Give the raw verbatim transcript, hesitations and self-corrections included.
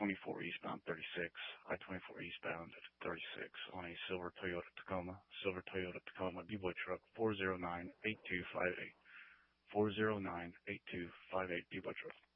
twenty-four eastbound thirty-six, I twenty-four eastbound thirty-six on a silver Toyota Tacoma, silver Toyota Tacoma B-Boy truck four zero nine eight two five eight, four zero nine eight two five eight B-Boy truck.